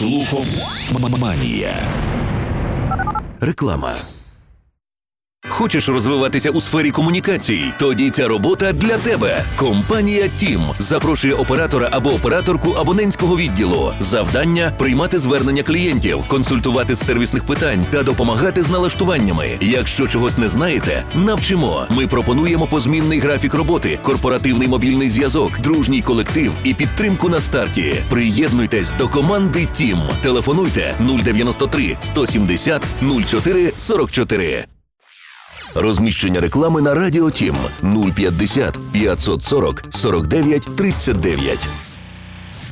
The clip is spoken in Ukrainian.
Слухоманія. Реклама. Хочеш розвиватися у сфері комунікацій? Тоді ця робота для тебе. Компанія «Тім» запрошує оператора або операторку абонентського відділу. Завдання – приймати звернення клієнтів, консультувати з сервісних питань та допомагати з налаштуваннями. Якщо чогось не знаєте, навчимо. Ми пропонуємо позмінний графік роботи, корпоративний мобільний зв'язок, дружній колектив і підтримку на старті. Приєднуйтесь до команди «Тім». Телефонуйте 093 170 04 44. Розміщення реклами на Радіо «Тім» 050 540 49 39.